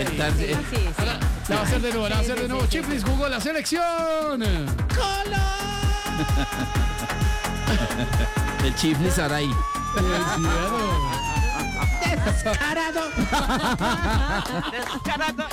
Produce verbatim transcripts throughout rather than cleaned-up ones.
Tarsi. Sí, sí. La va a hacer de nuevo, la va a hacer de nuevo. Chiflis jugó la selección. El Chiflis Saray. Descarado. Descarado.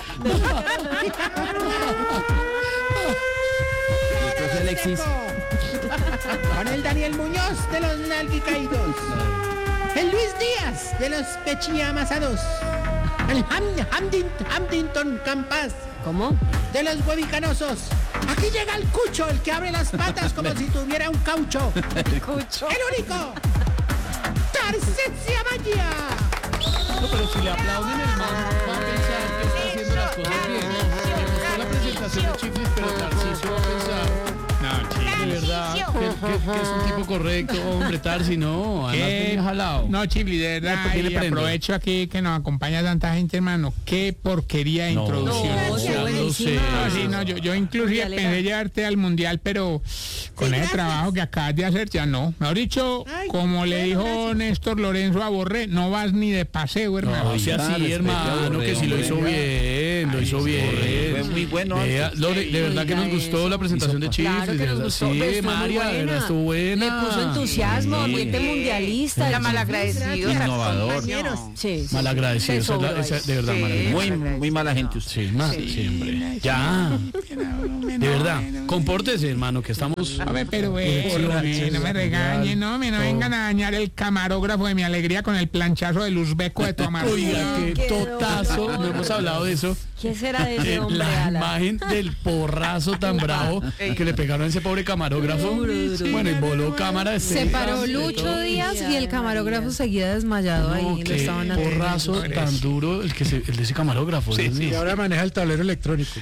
Entonces, Alexis. Con el Daniel Muñoz de los nalguicaídos. El Luis Díaz de los pechiamasados. El Ham, Hamdin, Hamdington Campas ¿Cómo? de los huevicanosos. Aquí llega el Cucho, el que abre las patas como si tuviera un caucho. Escucho. ¡El único! ¡Tarcesia Magia! No, pero si le aplauden el man, va a pensar que está haciendo las cosas bien. Me gustó la presentación de Chiflis, pero Tarcisio va a pensar. No, Chiflis, de verdad, que, que- que es un tipo correcto, hombre, Tarsi, no. Además, ¿Qué? venía jalado. No, Chifli, de verdad, ¿Por qué le y prendo? aprovecho aquí que nos acompaña tanta gente, hermano. Qué porquería de No, introducción. No, ya qué lo buenísima. sé. No, sí, no, yo, yo inclusive Mundialera. pensé llevarte al mundial, pero con ese gracias. trabajo que acabas de hacer, ya no. Mejor dicho, Ay, como le bueno, dijo gracias. Néstor Lorenzo a Borré, no vas ni de paseo, hermano. No, sea Oiga, así, respete a hermano, Borré, que si lo hombre. hizo bien, lo hizo Fue bien. muy bueno. Vea, Lore, de verdad que nos Oiga gustó eso. la presentación de Chiflis. Claro que de nos verdad, gustó, pero sí, estuvo muy María, de verdad, estuvo buena. Le puso entusiasmo, Sí. ambiente mundialista. La el malagradecido. Chiflis. Innovador. Compañeros. Sí, sí. Malagradecido, esa es la- esa- de verdad, Sí. malagradecido. Muy, muy mala gente usted. Sí, más siempre. Ya. De verdad, compórtese, hermano, que estamos. A ver, pero eh, no me regañen, no me no vengan a dañar el camarógrafo de mi alegría con el planchazo del uzbeco de tu amargura. Oiga, qué Qué totazo. dolor. No hemos hablado de eso. ¿Qué será de ese Eh, hombre, La Alan? imagen del porrazo tan bravo que le pegaron a ese pobre camarógrafo. Duro, duro. Bueno, y voló cámara de Se cerca, paró de Lucho todo. Díaz y el camarógrafo seguía desmayado No, ahí. Lo qué estaban atendiendo. porrazo tan duro el que se, el de ese camarógrafo. Dios mío. ahora maneja el tablero electrónico.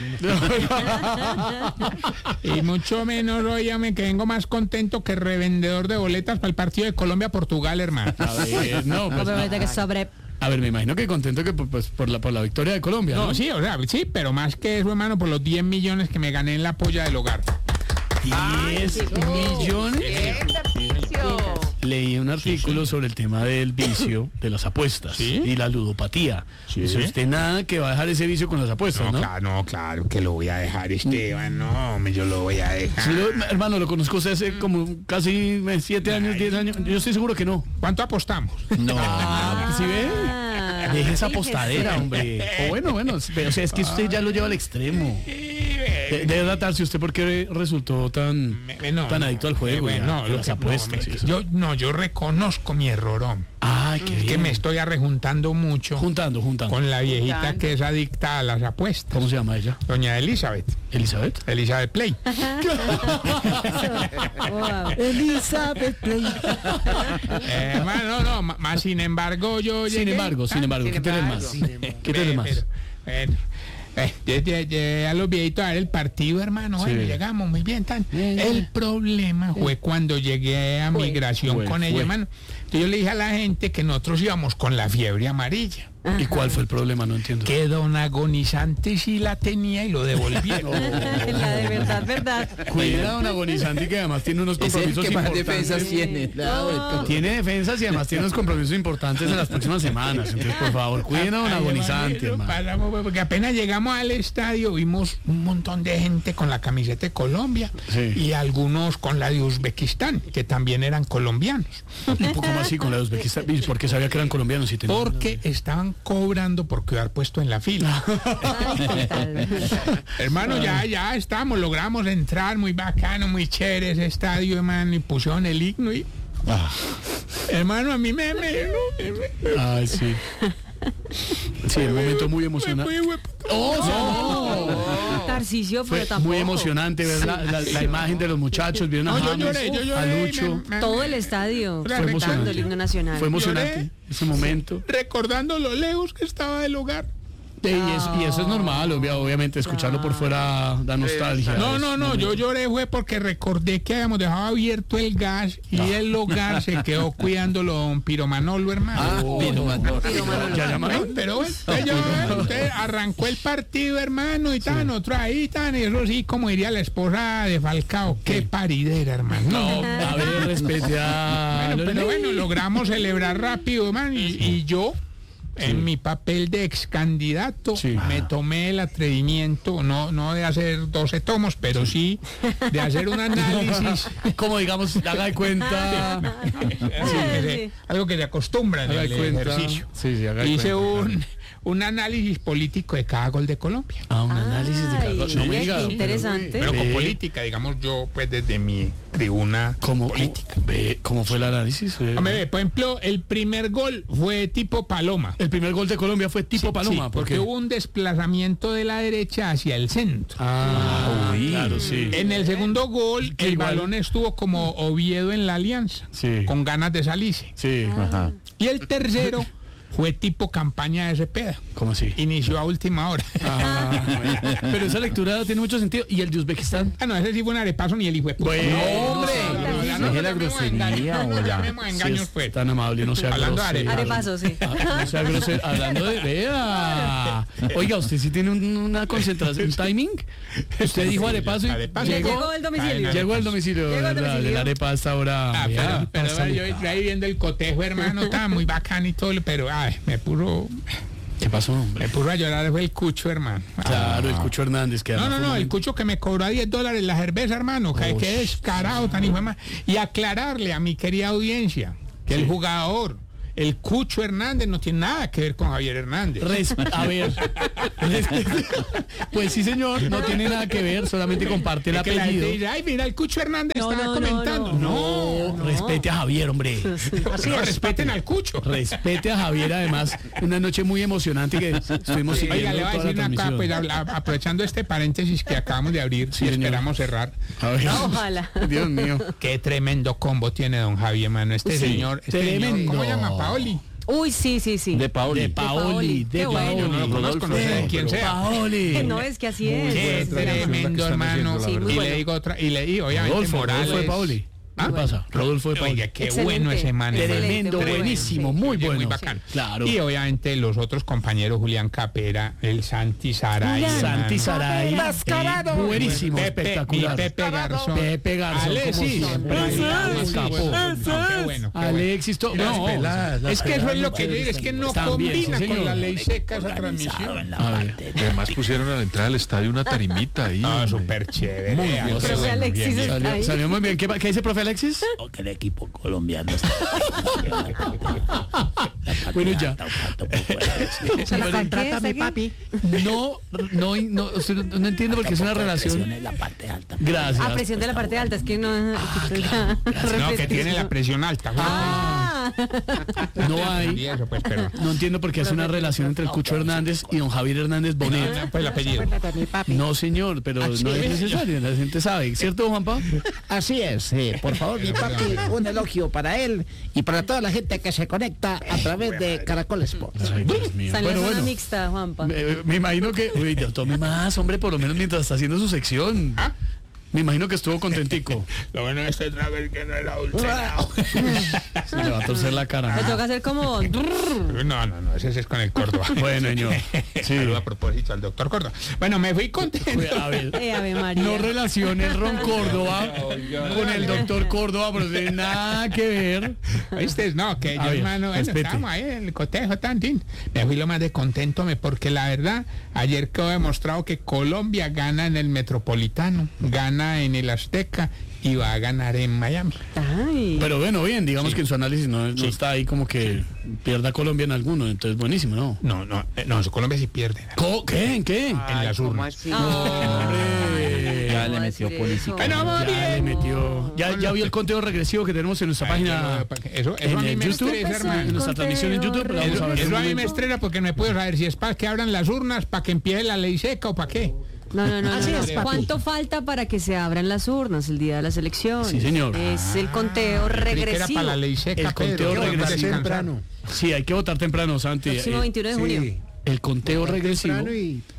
Y mucho menos, óyame, que vengo más contento que revendedor de boletas para el partido de Colombia-Portugal, hermano. A ver, no, pues, Obviamente que sobre... a ver, me imagino que contento que pues, por la por la victoria de Colombia, ¿no? No, sí, o sea, sí, pero más que eso, hermano, por los diez millones que me gané en la polla del hogar. diez millones. Leí un artículo sobre el tema del vicio de las apuestas ¿Sí? y la ludopatía. ¿Sí? Dice usted nada que va a dejar ese vicio con las apuestas, ¿no? No, claro, no, claro que lo voy a dejar, Esteban. No, hombre, yo lo voy a dejar. Sí, lo- hermano, lo conozco usted hace como casi eh, siete años, diez años. Yo estoy seguro que no. ¿Cuánto apostamos? No. Ah, ¿sí ve? Ah, Deje esa fíjese. apostadera, hombre. O bueno, bueno, pero o sea, es que usted ya lo lleva al extremo. De, de verdad, Tarsi, ¿usted por qué resultó tan, Me- no, tan adicto al juego? eh, y a- no, a lo las que- apuestas. no, y eso? yo, no, yo reconozco mi errorón. Ay, qué Es que bien. me estoy arrejuntando mucho Juntando, juntando. con la viejita Juntando. que es adicta a las apuestas. ¿Cómo se llama ella? Doña Elizabeth. ¿Elizabeth? Elizabeth Play. Wow. Elizabeth Play. Eh, hermano, no, no, ma- más sin embargo yo Sin llegué- embargo, sin embargo, sin ¿qué tenés embargo. más? Sin embargo. ¿Qué tenés más? Pero, bueno, eh, lle- lle- llegué a los viejitos a ver el partido, hermano. Bueno, Sí. llegamos muy bien. Tan. El problema fue cuando llegué a migración Fue, con ella, fue. hermano. Entonces yo le dije a la gente que nosotros íbamos con la fiebre amarilla. ¿Y cuál fue el problema? No entiendo. Que don agonizante sí la tenía y lo devolvieron. La de verdad, verdad. Cuida a don agonizante que además tiene unos Es el compromisos que más importantes. defensas tiene. lado de todo. Tiene defensas y además tiene unos compromisos importantes en las próximas semanas. Entonces, por favor, cuiden a don Ay, agonizante, hermano, hermano. pasamos, pues, porque apenas llegamos al estadio vimos un montón de gente con la camiseta de Colombia Sí. y algunos con la de Uzbekistán, que también eran colombianos, Un poco más así con la de Uzbekistán. ¿Y por qué sabía que eran colombianos? Y tenían- porque estaban cobrando por quedar puesto en la fila. Hermano, ya, ya estamos, logramos entrar, muy bacano, muy chévere ese estadio, hermano, y pusieron el himno y... Ah, Hermano, a mí me... me, me- me- ay, sí. Sí, un momento muy emocionante. me- me- ¡Oh, Tarcisio, Fue pero tampoco. muy emocionante ver la, la- la imagen de los muchachos, vieron a No, yo James, lloré, yo a lloré. Lucho. me- me- Todo el estadio. Fue Cantando emocionante. el himno nacional. Fue emocionante Lloré. ese momento. recordando lo lejos que estaba del hogar. Sí, y, eso, y eso es normal, obvia- obviamente, escucharlo por fuera da nostalgia. No, Es no, no, yo momento. lloré fue porque recordé que habíamos dejado abierto el gas y el hogar se quedó cuidándolo don Piromanolo, hermano. Ah, pero Manolo. Pero, Manolo, Ya llamaron. Ay, pero bueno, usted, yo- usted arrancó el partido, hermano, y tan, otro ahí, tan, y eso sí, como diría la esposa de Falcao, qué paridera, hermano. No, a ver, respete a... Bueno, pero bueno, logramos celebrar rápido, hermano, y, y yo, en mi papel de ex candidato, Sí. me tomé el atrevimiento, no, no de hacer doce tomos, pero sí de hacer un análisis. Como digamos, haga de cuenta. Algo que se- algo que se acostumbra en Haga el de cuenta. ejercicio. Sí, sí, haga de Hice cuenta. un, un análisis político de cada gol de Colombia. Ah, un análisis de Ay, cada No me qué diga. interesante. Pero con Ve. política, digamos yo, pues desde mi tribuna ¿Cómo, política. ve, ¿Cómo fue el análisis? Eh, Hombre, ve, por ejemplo, el primer gol fue tipo paloma. El primer gol de Colombia fue tipo Paloma. Sí, ¿por porque qué? hubo un desplazamiento de la derecha hacia el centro. Ah, claro, sí. En el segundo gol, Que el igual- balón estuvo como Oviedo en la Alianza, Sí. con ganas de salirse. Sí. Ah. Y el tercero fue tipo campaña de Cepeda. ¿Cómo así? Inició a última hora. Ah, bueno. Pero esa lectura tiene mucho sentido. ¿Y el de Uzbekistán? Ah, no, ese sí fue un arepazo ni el hijo de puta. Bueno, No, hombre. no, no, ya no Deje la llamemos a grosería, engaños, no, no hola. llamemos a engaños, Sí, es pues. tan amable, no sea Hablando de grosero. Arepaso, sí. Ah, no sea grosero. Hablando de... Vea. Oiga, ¿usted sí tiene un- una concentración, un timing? Usted dijo arepazo y Arepazo. llegó, Llegó el domicilio. llegó al domicilio. Llegó al la- domicilio. La arepa hasta ahora. Ah, pero, pero yo, yo ahí viendo el cotejo, hermano, estaba muy bacán y todo, pero ay, me puso, ¿Qué pasó, hombre? me puso a llorar, fue el Cucho, hermano. Claro, el Cucho Hernández. Que No, además no, fue no, un- el Cucho que me cobró a diez dólares la cerveza, hermano, que, que descarado, tan hijo de ma- Y aclararle a mi querida audiencia que el jugador, el Cucho Hernández, no tiene nada que ver con Javier Hernández. Res- a ver, res- pues sí señor, no tiene nada que ver, solamente comparte el Es que la gente apellido. dice, ay, mira, el Cucho Hernández No, estaba no, no, comentando. no. No, Respete a Javier, hombre. así no, respeten al Cucho. Respete a Javier, además, una noche muy emocionante que estuvimos siguiendo Oiga, le voy a toda la decir una cosa, pues, transmisión. habla- aprovechando este paréntesis que acabamos de abrir, Sí, y señor. esperamos cerrar. A ver. Ojalá. Dios mío. Qué tremendo combo tiene don Javier, mano. Este Sí, señor, este tremendo. señor, ¿cómo se llama? Paoli. Uy, sí, sí, sí. De Paoli. De Paoli. Qué De bueno. Paoli. No lo conozco, no sé de quién sea. Paoli. No, es que así es. Qué Es tremendo, hermano. Sí, muy y bueno. le digo otra, y le digo, obviamente, Rodolfo, Morales. Rodolfo de Paoli. ¿Qué pasa? Rodolfo de Paoli. Oiga, qué Excelente. bueno ese man. hermano. Tremendo, muy bueno, buenísimo, sí. muy Oye, bueno. Muy bacán. Claro. Y obviamente los otros compañeros, Julián Capera, el Santi Saray. Julián. Santi hermano. Saray. Mascarado. Buenísimo, Pepe, espectacular. mi Pepe Garzón. Pepe Garzón, Alexis. como siempre. Ese Más es. capo. No, qué bueno, qué Alexis, to- bueno. no, Las es que eso es lo que yo digo, es que no También, sí, combina señor. con la ley seca esa transmisión. A ver. Y además pusieron a la entrada del estadio una tarimita ahí. Ah, hombre. súper chévere. Muy vea, bien. qué Profe bueno, Alexis bien, bien. está Salió, ahí. salió muy bien. ¿Qué, ¿Qué dice, profe Alexis? Que el equipo colombiano está Bueno, ya. ¿Hasta qué? Trátame, ¿Hasta qué? papi. No, no, no, usted no, no entiende porque es una relación. en la parte alta. Gracias. A presión de la parte alta, es que no. No, que tiene la presión alta. Ah, No Y hay. eso, pues, pero. No entiendo por qué hace una relación entre el Cucho Hernández y don Javier Hernández Bonet. Pues el apellido. Trátame, papi. No, señor, pero no es necesario. La gente sabe. ¿Cierto, Juanpa? Así es, eh, por favor, mi papi, un elogio para él y para toda la gente que se conecta a través de Caracol Sports. Ay, Dios mío. está en la Bueno, zona bueno. mixta, Juanpa. Me, me imagino que. Uy, Dios, tome más, hombre, por lo menos mientras está haciendo su sección. Me imagino que estuvo contentico. Lo bueno de este travel que no es la última. Se le va a torcer la cara. Me toca hacer como. No, no, no, ese es con el Córdoba. Bueno, señor. Sí. Saludo a propósito al doctor Córdoba. Bueno, me fui contento. A ver. Eh, Ave María. No relacione el Ron Córdoba con el doctor Córdoba, pero no tiene nada que ver. ¿Viste? No, que A yo, ver, hermano, bueno, respete. estábamos ahí en el cotejo, tan, tin. Me fui lo más de contento, me, porque la verdad, ayer quedó demostrado que Colombia gana en el Metropolitano, gana en el Azteca y va a ganar en Miami. Ay. Pero bueno, bien, digamos que en su análisis no, no está ahí como que pierda Colombia en alguno, entonces buenísimo, ¿no? No, no, eh, no, Colombia sí pierde. Co- ¿Qué? ¿En qué? En las urnas. Hombre. Ya le metió política. Bueno, vamos Ya le bien. metió. Ya, ya vio el conteo regresivo que tenemos en nuestra Ay, página. no, eso, eso en a mí el me YouTube, estresa, en hermano. nuestra transmisión en YouTube, pero vamos Eso, a ver. eso un a mí me momento. estresa porque no puedo saber si es para que abran las urnas, para que empiece la ley seca o para qué. No, no, no. Así no, es, no. papi. ¿Cuánto falta para que se abran las urnas el día de las elecciones? Sí, señor. Es el conteo Creí que era regresivo. para la ley seca, El conteo Pedro. regresivo. Temprano. Sí, hay que votar temprano, Santi. Próximo Eh, veintiuno de junio. El conteo regresivo. Temprano y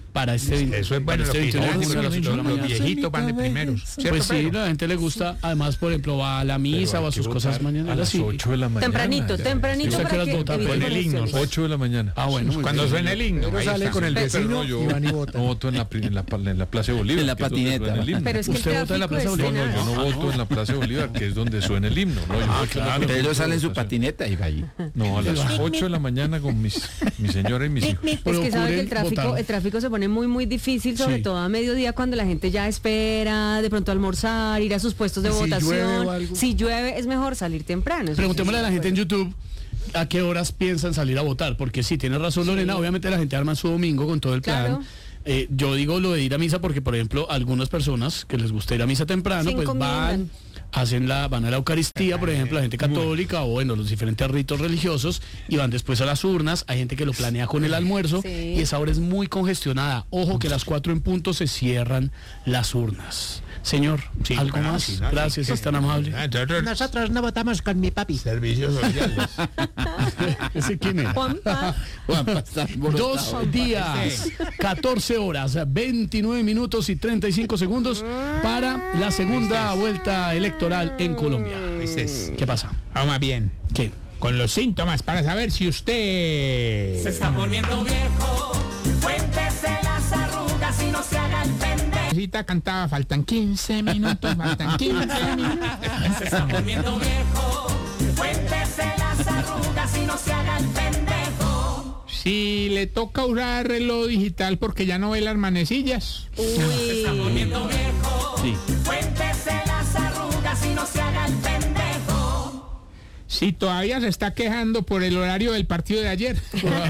para este Eso es para bueno, lo este que dice veintiuno de junio a las los, ocho de la los mañana. viejitos van de primeros. ¿Cierto, Pues sí, Pedro? a la gente le gusta, además, por ejemplo, va a la misa Pero o a hay sus que cosas votar mañanas. a las sí. ocho de la mañana. Tempranito, tempranito ¿Usted a qué para horas que vota? evite Con el himno, conexiones. ocho de la mañana. Ah, bueno, muy Cuando bien. suena el himno. Pero ahí sale está. con el Pero vecino no, yo y van y votan. no voto en la, pri- en la, pa- en la Plaza de Bolívar. En la que es donde patineta. suena el himno. Pero es que el ¿Usted vota en la tráfico Plaza es No, no, yo tenaz. no voto en la Plaza de Bolívar, que es donde suena el himno. ¿no? Yo voto en la claro. Plaza Pedro de sale en su Votación. patineta y va allí. No, a las ocho de la mañana con mis, mi señora y mis hijos. Es que sabe que el Procuren tráfico, votar. el tráfico se pone muy muy difícil, sobre Sí. todo a mediodía cuando la gente ya espera de pronto almorzar, ir a sus puestos de Y si llueve votación. o algo. Si llueve es mejor salir temprano. eso Preguntémosle sí, a la gente en de acuerdo. YouTube a qué horas piensan salir a votar, porque sí, tiene razón Lorena, obviamente la gente arma su domingo con todo el plan. Claro. Eh, yo digo lo de ir a misa porque, por ejemplo, algunas personas que les gusta ir a misa temprano, Se pues van, encomiendan. hacen la, van a la Eucaristía, por ejemplo, la gente católica o bueno, los diferentes ritos religiosos y van después a las urnas. Hay gente que lo planea con el almuerzo Sí. y esa hora es muy congestionada. Ojo que a las cuatro en punto se cierran las urnas. Señor, Sí, ¿algo bueno, más? sí, no, Gracias, sí. es tan amable. Ah, nosotros- Nosotros no votamos con mi papi. Servicios sociales. ¿Ese quién era? Juanpa, Juanpa está alborotado. Dos días, catorce horas, veintinueve minutos y treinta y cinco segundos para la segunda vuelta electoral en Colombia. Este es- ¿Qué pasa? Vamos más bien. ¿Qué? Con los síntomas para saber si usted... Se está poniendo viejo, cuéntese las arrugas y no se haga el pendejo. Cita cantaba, faltan quince minutos, faltan quince minutos. Se está poniendo viejo, cuéntese las arrugas y no se haga el pendejo. Si le toca usar reloj digital porque ya no ve las manecillas. Se está uy, poniendo viejo, Sí. cuéntese las arrugas y no se haga el pendejo. Si todavía se está quejando por el horario del partido de ayer.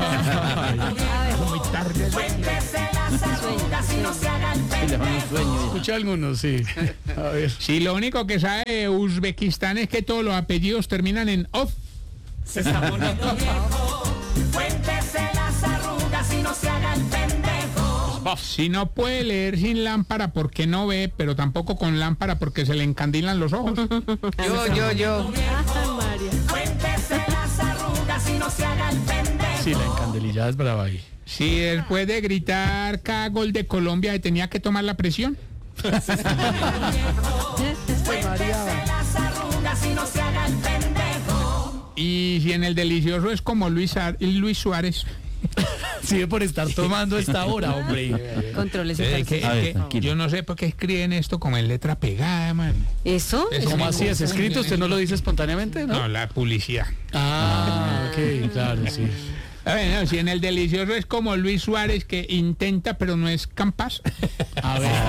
Muy tarde. Cuéntese las arrugas y no se haga el Le van un sueño. pendejo. Escuché algunos, sí. A ver. Si lo único que sabe de Uzbekistán es que todos los apellidos terminan en off. Se está poniendo viejo, cuéntese las arrugas y no se haga el pendejo. Si no puede leer sin lámpara porque no ve, pero tampoco con lámpara porque se le encandilan los ojos. Yo, yo, yo. Cuéntese las arrugas y no se haga el pendejo. Sí, la encandelillada es brava ahí. Si después de gritar cada gol de Colombia se tenía que tomar la presión. Cuéntese las arrugas y no se haga el pendejo. Y si en el delicioso es como Luis, Ar- Luis Suárez. Sí, por estar tomando esta hora, hombre. controles Eh, que- A ver, que- tranquilo. yo no sé por qué escriben esto como en letra pegada, man. ¿Eso? Eso ¿Cómo me así es escrito? ¿Usted no lo dice espontáneamente, no? No, la publicidad. Ah, ok, claro, sí. A ver, no, si en el delicioso es como Luis Suárez que intenta pero no es capaz. A ver.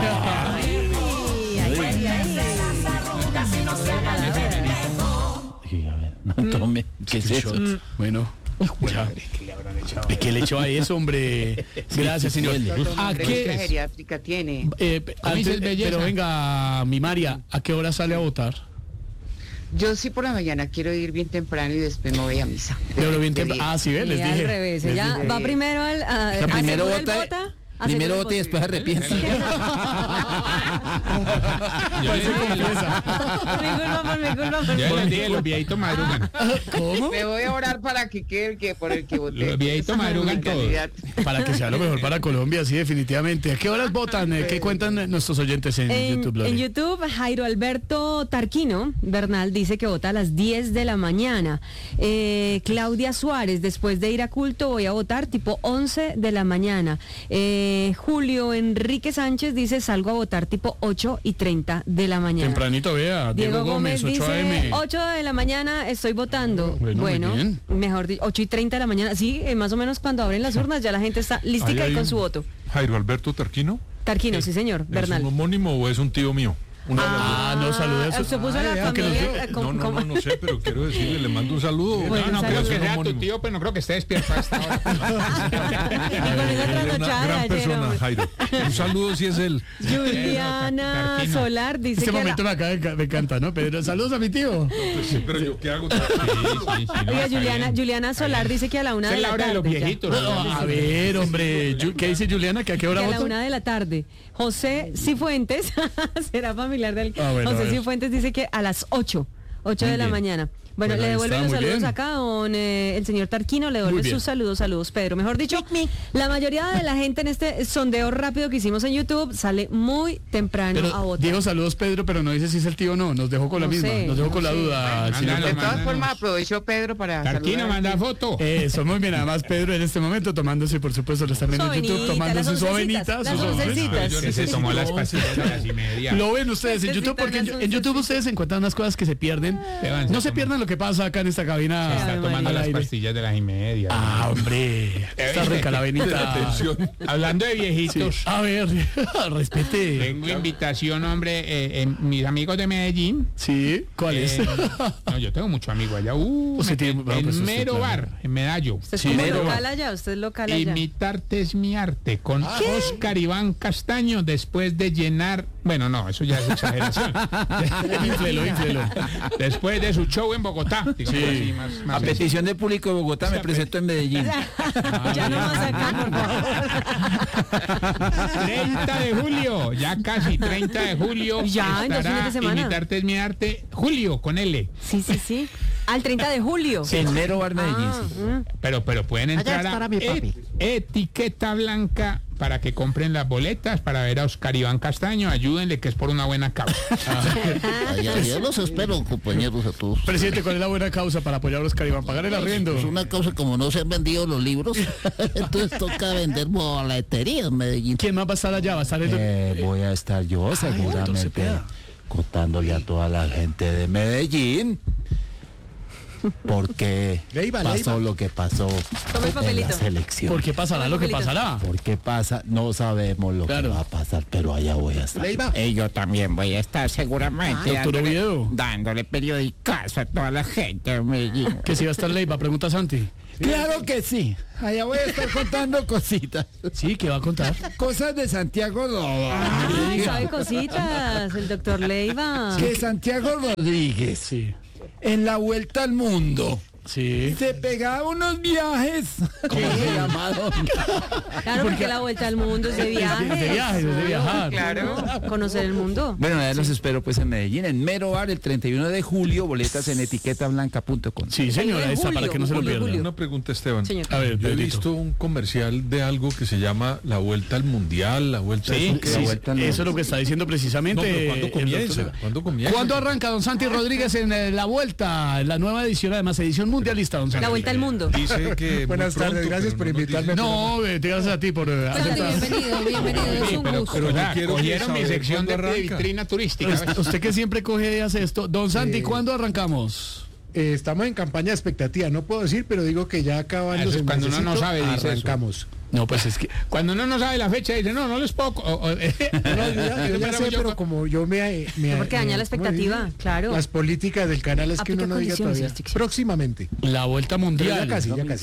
Las arrugas y no se haga el pendejo. Sí, a ver, no tome. ¿Qué es eso? Bueno. Ya. ¿De qué le echó a eso, hombre? Gracias, señor. ¿A qué? geriátrica tiene? eh, antes- dices belleza. pero venga, mi María, ¿a qué hora sale a votar? Yo sí por la mañana quiero ir bien temprano y después me voy a misa. Pero bien De temprano. diez. Ah, sí, ve, les Y dije. al revés, les ella dije. va primero al... a- sea, primero asegura el vota- vota, Primero asegura vote y el después arrepiente. Pues se confiesa. Mi culpa por mi culpa por mi Ya culpa. les dije, los viejitos madrugan. ¿Cómo? Me voy a orar para que quede el que por el que voté. Los viejitos madrugan todos. Candidato. Para que sea lo mejor para Colombia, sí, definitivamente. ¿A qué horas votan? Eh, ¿Qué cuentan eh, nuestros oyentes en, En, YouTube? Lore? en YouTube, Jairo Alberto Tarquino Bernal dice que vota a las diez de la mañana. Eh, Claudia Suárez, después de ir a culto voy a votar tipo once de la mañana. Eh, Julio Enrique Sánchez dice salgo a votar tipo ocho y treinta de la mañana. Tempranito, vea. Diego, Diego Gómez, Gómez, ocho a dice eme. ocho de la mañana estoy votando. Bueno, muy Bueno, bien. mejor dicho, ocho y treinta de la mañana. Sí, eh, más o menos cuando abren las urnas ya la gente está listica Ahí y hay con un- su voto. Jairo Alberto Tarquino. Tarquino, sí señor, ¿Es Bernal. un homónimo o es un tío mío? Una Ah, no, salude a su- Usted puso la Ay, vea, que nos familia. diga- eh, No, com- no, com- no, no sé, pero quiero decirle, le mando un saludo. Bueno, No, no, creo saludos. que Es un sea tu homónimo. tío, pero no creo que esté despierto a esta hora. Y con esa Una trasnochada de gran ayer, persona, hombre. Jairo. Un saludo si es él. Juliana Tarquino. Solar dice Este que momento la- me acaba de ca- me encanta, ¿no? Pedro, saludos a mi tío. Pues sí, pero yo qué hago. Sí, sí, sí, no, Oiga, está Juliana, bien. Juliana Solar dice que a la una Esa de es la la hora de los tarde. ya. viejitos. No, a ver, hombre. Yu- ¿Qué dice Juliana? ¿Que a qué hora Que a la vota? una de la tarde. José Cifuentes, será familiar del... Ah, bueno, a José ver. Cifuentes dice que a las ocho. ocho de la bien. mañana. Bueno, Bueno, le ahí devuelven está, los muy saludos bien. acá, don, eh, el señor Tarquino, le devuelve bien. sus saludos, saludos, Pedro. Mejor dicho, la mayoría de la gente en este sondeo rápido que hicimos en YouTube sale muy temprano a Pero votar. dijo saludos Pedro, pero no dice si es el tío o no. Nos dejó con la No misma. sé, Nos dejó no con la sé. duda. Bueno, señor mándalo, De todas Tarquino. mándanos. formas, aprovechó Pedro para Tarquino, saludar. manda foto. Eso, muy bien. Además, Pedro en este momento tomándose, por supuesto, lo están viendo en Su YouTube, avenita, tomándose las su oncecitas, avenita. las sus oncecitas. once. Que se tomó las pastillas de las y media. Lo ven ustedes en Necesitan YouTube, porque en, las en YouTube oncecitas. ustedes encuentran unas cosas que se pierden. Esteban, se No se tomó- pierdan lo que pasa acá en esta cabina. Se está Ave tomando María. las al aire. pastillas de las y media. Ah, hombre. Está rica la avenita. Hablando de viejitos. A ver, respete. Tengo invitación, hombre, eh, eh, mis amigos de Medellín. Sí, ¿cuál es? Eh, no, yo tengo mucho amigo allá. Uh, Usted me- tiene- en bueno, pues usted, Mero claro. Bar, en Medallo. Usted es Sí, como pero- local allá, usted es local allá. Imitarte es mi arte con Oscar Iván Castaño después de llenar. Bueno, no, eso ya es exageración. Inflelo, inflelo. Después de su show en Bogotá. digamos Sí. así, más- más A petición de público de Bogotá me presento en Medellín. Ya no más acá, por favor. treinta de julio, ya casi treinta de julio. Ya, en dos estará fines de semana. Imitarte es mi arte. Julio, con L. Sí, sí, sí. Al treinta de julio. En Mero Bar Medellín. Ah, sí. mm. Pero, pero pueden Allá entrar estará a mi papi. et- etiqueta blanca para que compren las boletas para ver a Oscar Iván Castaño. Ayúdenle que es por una buena causa. Allá, allá los espero, compañeros, a todos. Presidente, ¿cuál es la buena causa para apoyar a Oscar Iván? Pagar el arriendo. Es una causa como no se han vendido los libros, entonces toca vender boletería en Medellín. ¿Quién más va a estar allá? Va a estar el... Eh, voy a estar yo seguramente Cepeda. contándole a toda la gente de Medellín porque Leiva, pasó Leiva. lo que pasó Tome el en papelito. las elecciones. ¿Por qué pasará lo que pasará? ¿Por qué pasa? No sabemos lo Claro. que va a pasar, pero allá voy a estar. Leiva. Y yo también voy a estar seguramente Doctor dándole, Oviedo. dándole periodicazo a toda la gente de Medellín. Que si va a estar Leiva, pregunta Santi. Claro que sí. Allá voy a estar contando cositas. Sí, ¿qué va a contar? Cosas de Santiago Rodríguez. Ay, sabe cositas, el doctor Leiva. Que Santiago Rodríguez, Sí. en la vuelta al mundo, Sí. se pegaba unos viajes. ¿Cómo se llamaron? Claro, porque la vuelta al mundo es de viaje. De, de viajes, es de viajar. Claro. Conocer el mundo. Bueno, ya los espero pues en Medellín, en Mero Bar, el treinta y uno de julio, boletas en etiqueta blanca punto com. Sí, señora, En esa julio, para que no se lo julio, pierda. julio. Una pregunta, Esteban. Señor. A ver, Yo he Pedrito. visto un comercial de algo que se llama la vuelta al mundial, la vuelta Sí, eso que- sí, la vuelta al eso es lo que está diciendo precisamente. No, pero ¿cuándo el comienza? doctor- ¿Cuándo comienza? ¿Cuándo arranca don Santi Rodríguez en eh, la vuelta, en la nueva edición, además edición mundialista, don Santi? La vuelta al mundo. Dice que muy Buenas tardes, pronto, gracias pero por no nos invitarme. dice. No, eh, gracias a ti por eh, Santi, aceptar. bienvenido, bienvenido, es Sí, un pero, gusto. pero yo ya, quiero cogieron mi saber sección de, cuándo de arranca. vitrina turística. Usted, usted que siempre coge y hace esto. Don Santi, Eh, ¿cuándo arrancamos? Eh, estamos en campaña de expectativa, no puedo decir, pero digo que ya acabando Eso es cuando uno no sabe, dice eso. arrancamos. No, pues es que... Cuando uno no sabe la fecha, dice, no, no les puedo... o- o- No, yo ya, yo ya Pero sé, yo- pero como yo me... me Porque daña la ¿cómo expectativa, dice? claro. Las políticas del canal es que uno Aplica no diga condiciones y todavía. restricciones. Próximamente. La vuelta Pero mundial. ya casi, ya casi.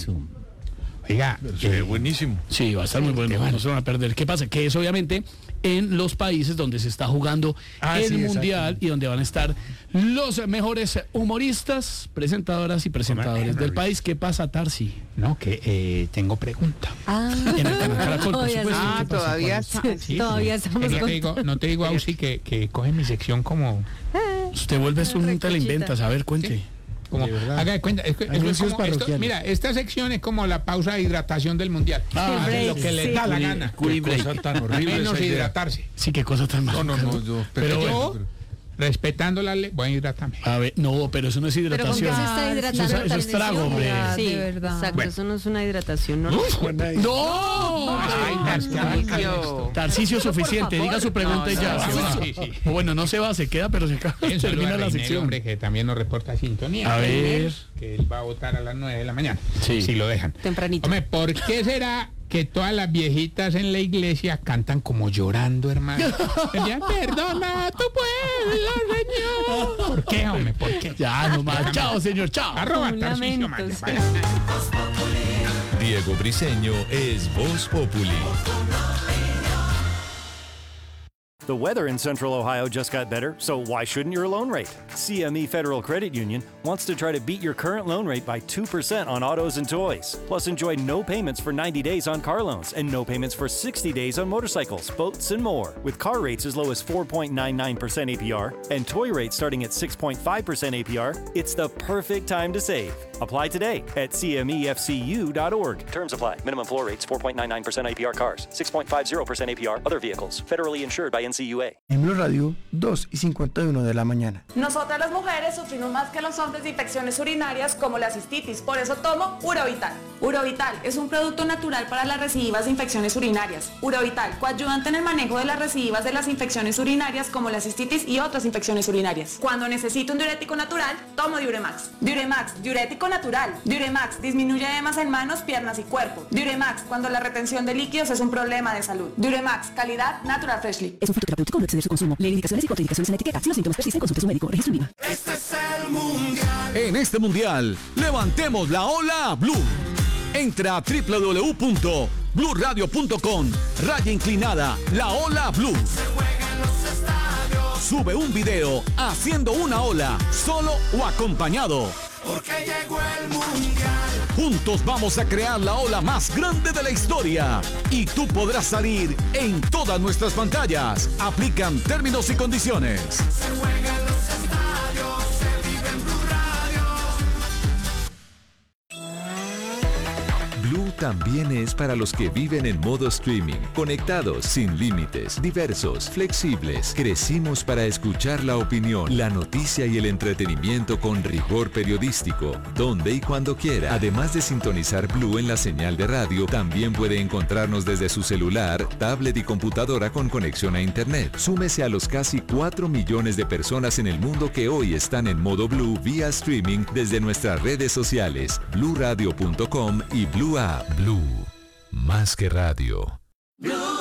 Oiga, Se ve buenísimo. Sí, va a estar muy bueno, no se van a perder. ¿Qué pasa? Que es obviamente en los países donde se está jugando Ah, el sí, mundial exacto. y donde van a estar los mejores humoristas, presentadoras y presentadores del país. ¿Qué pasa, Tarsi? no, que eh, tengo pregunta. Ah, En el canal Caracol, por Todavía supuesto. sí. Ah, ¿Qué pasa? todavía ¿Cuál es? está. Sí, Todavía sí. estamos no, te con- digo, no te digo, Ausi, que, que coge mi sección como... Usted vuelve a un te la inventas. A ver, cuente. como De verdad. haga de cuenta. Es que- eso es Anuncios como esto- parroquiales. mira, esta sección es como la pausa de hidratación del mundial. Ah, Hacen lo sí, que les sí. da la gana. Qué cosa tan horrible Menos esa idea. hidratarse. Sí, qué cosa tan mala. No, no, no, yo... Pero Yo, pero- respetando la ley, voy a hidratarme. A ver, no, pero eso no es Pero ¿con qué se hidratación. está Ah, hidratando? eso es- eso es trago, hombre. Sí, De verdad. exacto, Bueno. eso no es una hidratación, ¿no? Bueno, ahí- ¡No! Ay, Tarcisio. Tarcicio suficiente, diga su pregunta y No, ya. no, se sí, va. sí, sí. O bueno, no se va, se queda, pero se acaba. Un saludo Termina a la Reinel, sección. hombre, que también nos reporta sintonía. A ver. Que él va a votar a las nueve de la mañana. Sí. Si lo dejan. Tempranito. Hombre, ¿por qué será que todas las viejitas en la iglesia cantan como llorando, hermano? Ya, perdona tu pueblo, Señor. ¿Por qué, hombre? ¿Por qué? Ya, nomás. Chao, señor, chao. Arroba Un Tarcisio lamento, Maya. sí. Vaya. Diego Briseño es Voz Populi. The weather in Central Ohio just got better, so why shouldn't your loan rate? C M E Federal Credit Union wants to try to beat your current loan rate by two percent on autos and toys. Plus, enjoy no payments for ninety days on car loans and no payments for sixty days on motorcycles, boats, and more. With car rates as low as four point nine nine percent A P R and toy rates starting at six point five percent A P R, it's the perfect time to save. Apply today at C M E F C U dot org. Terms apply. Minimum floor rates four point nine nine percent A P R cars, six point five zero percent A P R other vehicles. Federally insured by N C U A. En Blue Radio, dos y cincuenta y uno de la mañana. Nosotras las mujeres sufrimos más que los hombres de infecciones urinarias como la cistitis, por eso tomo Urovital. Urovital es un producto natural para las recidivas de infecciones urinarias. Urovital, coayudante en el manejo de las recidivas de las infecciones urinarias como la cistitis y otras infecciones urinarias. Cuando necesito un diurético natural, tomo Diuremax. Diuremax, diurético natural. Diuremax disminuye edemas en manos, piernas y cuerpo. Diuremax, cuando la retención de líquidos es un problema de salud. Diuremax, calidad Natural Freshly. Es un fitoterapéutico, no exceder su consumo. Lee indicaciones y contraindicaciones en la etiqueta. Si los síntomas persisten, consulte a su médico. Registro INVIMA. Este es el mundial. En este mundial, levantemos la ola Blue. Entra a doble u doble u doble u punto blue radio punto com, raya inclinada, la ola Blue. Se juega en los estadios. Sube un video haciendo una ola, solo o acompañado. Porque llegó el mundial. Juntos vamos a crear la ola más grande de la historia. Y tú podrás salir en todas nuestras pantallas. Aplican términos y condiciones. Se juega en los estadios, se vive en Blue Radio. Blue también es para los que viven en modo streaming, conectados, sin límites, diversos, flexibles. Crecimos para escuchar la opinión, la noticia y el entretenimiento con rigor periodístico, donde y cuando quiera. Además de sintonizar Blue en la señal de radio, también puede encontrarnos desde su celular, tablet y computadora con conexión a internet. Súmese a los casi cuatro millones de personas en el mundo que hoy están en modo Blue vía streaming desde nuestras redes sociales, blue radio punto com y Blue App. Blue, más que radio. Blue.